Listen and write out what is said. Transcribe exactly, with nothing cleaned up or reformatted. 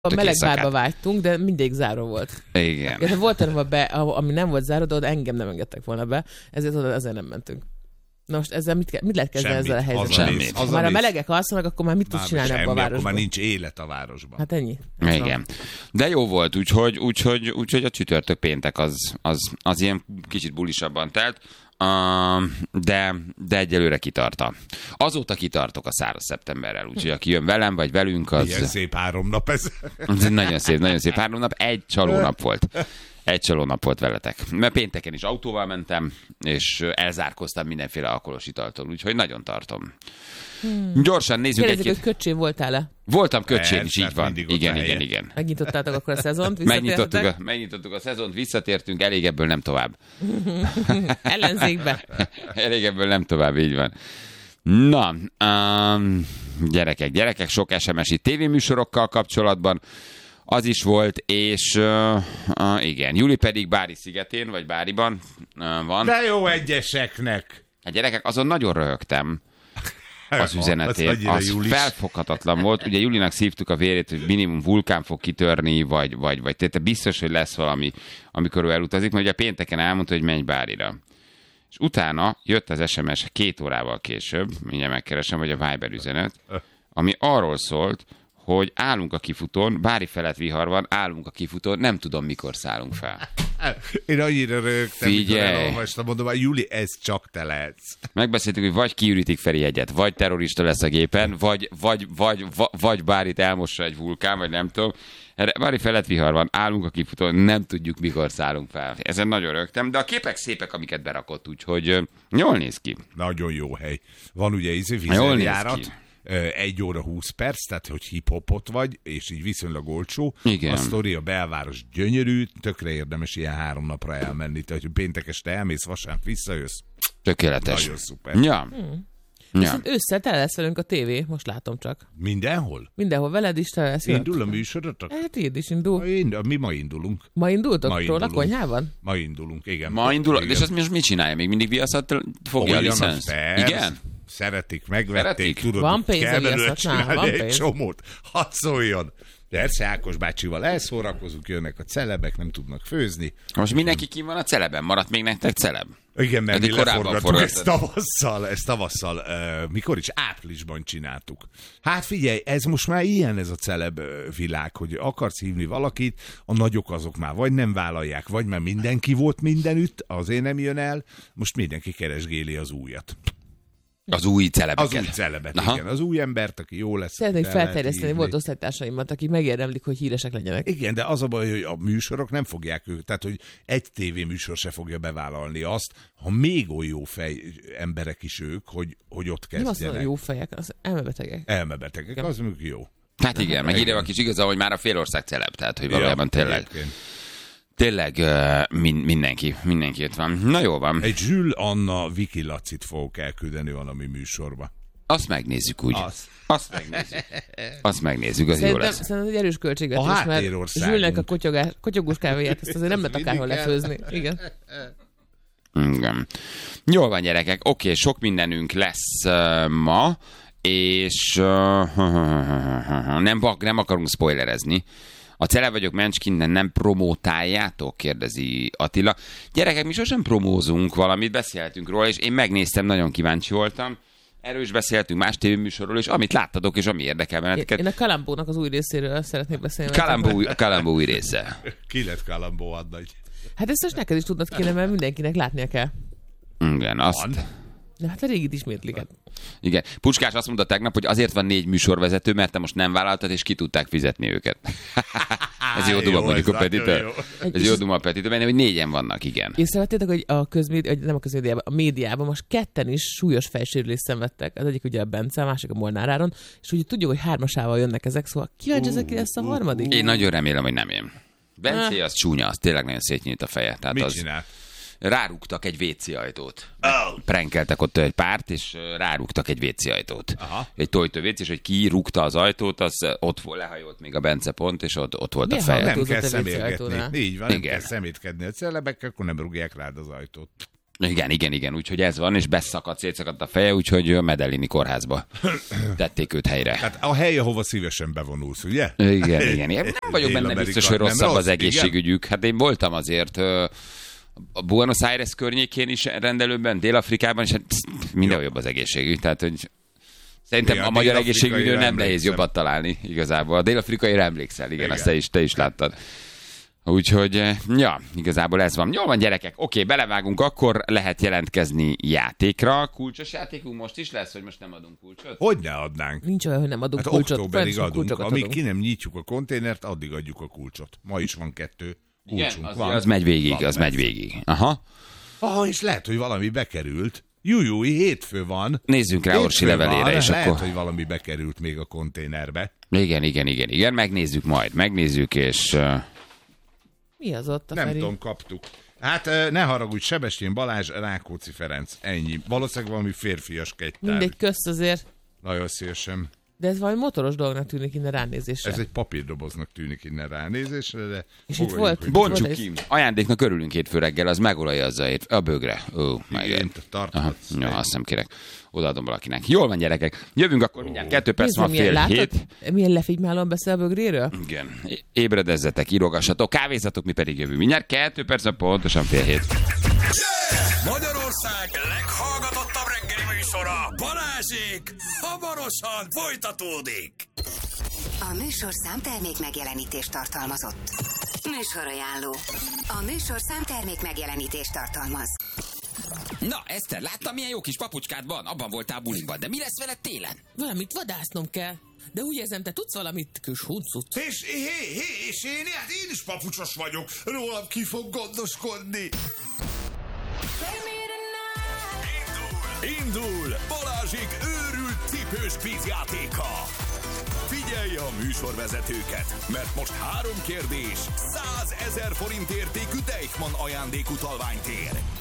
A meleg vágytunk, de mindig záró volt. Igen. Ja, volt olyan, be, ami nem volt záró, de oda engem nem engedtek volna be, ezért oda ezzel nem mentünk. Na most ezzel mit, ke- mit lehet kezdeni ezzel a helyzetben? Semmit. Ha már a melegek alszanak, akkor már mit tudsz csinálni abban a városban? Akkor már nincs élet a városban. Hát ennyi. Igen. De jó volt, úgyhogy, úgyhogy, úgyhogy a csütörtök péntek az, az, az ilyen kicsit bulisabban telt, uh, de, de egyelőre kitarta. Azóta kitartok a száraz szeptemberrel, úgyhogy aki jön velem, vagy velünk, az... Ilyen szép három nap ez. Nagyon szép, nagyon szép három nap. Egy csalónap volt. Egy csalónap volt veletek. Mert pénteken is autóval mentem, és elzárkoztam mindenféle alkoholos italtól, úgyhogy nagyon tartom. Hmm. Gyorsan nézzük egy-két... egy-két... hogy Köcsén voltál-e? Voltam Köcsén is, így van. Igen, igen, igen. Megnyitottátok akkor a szezont? Megnyitottuk a, megnyitottuk a szezont, visszatértünk, elég ebből nem tovább. Ellenzékbe. Elég ebből nem tovább, így van. Na, um, gyerekek, gyerekek, sok es em es-i tévéműsorokkal kapcsolatban. Az is volt, és uh, uh, igen, Juli pedig Bári szigetén, vagy Báriban uh, van. De jó egyeseknek! Hát gyerekek, azon nagyon röhögtem az üzenetét. Az, az felfoghatatlan volt. Ugye Julinak szívtuk a vérét, hogy minimum vulkán fog kitörni, vagy, vagy, vagy te biztos, hogy lesz valami, amikor ő elutazik, mert ugye pénteken elmondta, hogy menj Bárira. És utána jött az es em es két órával később, mindjárt megkeresem, vagy a Viber üzenet, ami arról szólt, hogy állunk a kifutón, Bári felett vihar van, állunk a kifutón, nem tudom, mikor szállunk fel. Én annyira rögtem, mikor elolvastam, mondom, hogy Juli, ez csak te lehetsz. Megbeszéltük, hogy vagy kiürítik Feri egyet, vagy terrorista lesz a gépen, vagy, vagy, vagy, vagy, vagy Bárit elmossa egy vulkán, vagy nem tudom. Bári felett vihar van, állunk a kifutón, nem tudjuk, mikor szállunk fel. Ezen nagyon rögtem, de a képek szépek, amiket berakott, úgyhogy jól néz ki. Nagyon jó hely. Van ugye ízű vízerjárat. Egy óra húsz perc, tehát hogy hip-hopot vagy, és így viszonylag olcsó. Igen. A sztori, a belváros gyönyörű, tökre érdemes ilyen három napra elmenni. Tehát, hogy péntek este elmész, vasárnap visszajössz. Tökéletes. Nagyon szuper. Ja. Hmm. Ja. Viszont ősszel tele lesz velünk a tévé, most látom csak. Mindenhol? Mindenhol, veled is tele lesz. Indul a műsorotok? Hát így is indul. Én, mi ma indulunk. Ma indultok ma róla indulunk. Konyhában? Ma indulunk, igen. Ma indulok, és azt most mit csinálja? Még mindig Viaszat fogja a licensz? Igen? Szeretik, megvették, Szeretik? tudod, van pénz kell a belőle Viaszatnál, csinálni van egy pénz. csomót. Hadd szóljon. Persze, Ákos bácsival elszórakozunk, jönnek a celebek, nem tudnak főzni. Most mindenki kim van a celeben? Maradt még nektek celeb? Igen, mert Eddig mi leforgattuk ezt forgatod. tavasszal, ezt tavasszal, uh, mikor is? Áprilisban csináltuk. Hát figyelj, ez most már ilyen ez a celeb világ, hogy akarsz hívni valakit, a nagyok azok már vagy nem vállalják, vagy már mindenki volt mindenütt, azért nem jön el, most mindenki keresgéli az újat. Az új celebeket. Az új celebet, Aha. igen. Az új embert, aki jó lesz. Szeretnék felterjeszteni, volt osztálytársaimat, akik megérdemlik, hogy híresek legyenek. Igen, de az a baj, hogy a műsorok nem fogják ők, tehát hogy egy tévéműsor se fogja bevállalni azt, ha még olyan jó fej emberek is ők, hogy, hogy ott Nem azt kezdjenek. mondom, jó fejek, az elmebetegek. Elmebetegek, Igen. az mondjuk jó. Hát igen, meg ide van kis igaza, hogy már a félország celeb, tehát hogy valójában tényleg, egyébként. tényleg uh, min, mindenki, mindenki itt van. Na jó van. Egy Zsül Anna Viki Lacit fogok elküldeni valami műsorba. Azt megnézzük úgy. Az. Azt megnézzük. Azt megnézzük, az Szerintem, jó lesz. szerintem egy erős költségvetés, A mert háttérországunk. Zsülnek a kotyogás, kotyogós kávéját, ezt azért nem Ez lehet akárhol mindig lefőzni. Igen. Igen. Jól van, gyerekek. Oké, sok mindenünk lesz uh, ma, és uh, nem, nem akarunk spoilerezni. A Celeb vagyok Mencskin, nem promótáljátok? Kérdezi Attila. Gyerekek, mi sosem promózunk valamit, beszéltünk róla, és én megnéztem, nagyon kíváncsi voltam. Erről is beszéltünk más tévéműsorról, és amit láttatok, és ami érdekel benneteket. Én a Kalambónak az új részéről szeretnék beszélni. Kalambó, Kalambó új része. Ki lett Kalambó adnagy? Hát ezt most neked is tudnod kéne, mert mindenkinek látnia kell. Igen, azt... Van. De hát a régit ismétlik. Igen. Puskás azt mondta tegnap, hogy azért van négy műsorvezető, mert te most nem vállaltad, és ki tudták fizetni őket. Ez jó duma, mondjuk a Petitől. Ez jó duma a Petitől, hogy négyen vannak, igen. Észrevettétek, hogy a közmédiában, nem a közmédiában, a médiában most ketten is súlyos fejsérülést szenvedtek. Az egyik ugye a Bence, a másik a Molnár Áron, és ugye tudjuk, hogy hármasával jönnek ezek, szóval kíváncsi ezek, ki lesz a harmadik. Én nagyon remélem, hogy nem én. Bence az csúnya, az tényleg nagyon szétnyílt a feje. Tehát Mit az... csinált? Rárúgtak egy vé cé ajtót. Oh. Prankeltek ott egy párt, és rárúgtak egy vé cé ajtót. Aha. Egy tojtó vé cé, és hogy ki rúgta az ajtót, az ott volt, lehajolt még a Bence pont, és ott, ott volt Milyen a feje. Nem Hallgatózott kell a vé cé személgetni. ajtónál. Így van, nem Igen. kell szemétkedni a celebek, akkor nem rúgják rád az ajtót. Igen, igen, igen, úgyhogy ez van, és beszakadt, szétszakadt a feje, úgyhogy Medellini kórházba tették őt helyre. Hát a hely, ahova szívesen bevonulsz, ugye? Igen, igen. Én nem vagyok benne biztos, hogy rosszabb rossz, az egészségügyük. Hát én voltam azért a Buenos Aires környékén is rendelőben, Dél-Afrikában, és hát mindenhol jobb az egészségügy. Tehát, hogy szerintem ja, a, a magyar egészségügyről nem nehéz jobbat találni igazából. A dél-afrikaira emlékszel, igen, igen. Azt te is, te is láttad. Úgyhogy, ja, igazából ez van. Jól van, gyerekek, oké, belevágunk, akkor lehet jelentkezni játékra. Kulcsos játékunk most is lesz, hogy most nem adunk kulcsot? Hogy ne adnánk? Nincs olyan, hogy nem adunk hát kulcsot. Októberig adunk, amíg adunk. Ki nem nyitjuk a konténert, addig adjuk a kulcsot. Ma is van kettő kulcsunk. Igen, az, van. az megy végig, van, az megy végig. Aha. Ah, és lehet, hogy valami bekerült. Jújúj, hétfő van. Nézzünk rá Orsi levelére, van, és lehet, akkor... hogy valami bekerült még a konténerbe. Igen, igen, igen, igen, megnézzük majd, megnézzük, és... Mi az ott a Nem Feri? tudom, kaptuk. Hát ne haragudj, Sebestyén Balázs, Rákóczi Ferenc, ennyi. Valószínűleg valami férfias kegytár. Mindegy, közt azért. Nagyon szívesen. De ez valami motoros dolognak tűnik innen ránézésre. Ez egy papírdoboznak tűnik innen ránézésre, de... És itt volt... Bontsuk ki. Ajándéknak örülünk hétfő reggel, az megolajazza a bögre. Ó, igen, tarthatsz. Ja, azt nem kérek. Odaadom valakinek. Jól van, gyerekek. Jövünk akkor mindjárt. Kettő perc van, fél látod? hét. Milyen lefigymálóan beszél a bögréről? Igen. Ébredezzetek, írogassatok, kávézzatok, mi pedig jövünk. Mindjárt kettő perc van, pontosan fél hét. Yeah! Magyarország leghallgatottabb reggeli műsora, Balázsék, hamarosan folytatódik. A műsorszám termék megjelenítést tartalmazott. Műsorajánló. A műsorszám termék megjelenítést tartalmaz. Na, Eszter, láttam, milyen jó kis papucskád van? Abban voltál bulinkban, de mi lesz veled télen? Valamit vadásznom kell. De úgy érzem, te tudsz valamit, kis huncut. És, hé, hé, és én, hát én is papucsos vagyok. Rólam ki fog gondoskodni. Indul! Indul! Balázsék őrült cipős kvízjátéka. Figyelj a műsorvezetőket, mert most három kérdés, százezer forint értékű Deichmann ajándékutalványt ér.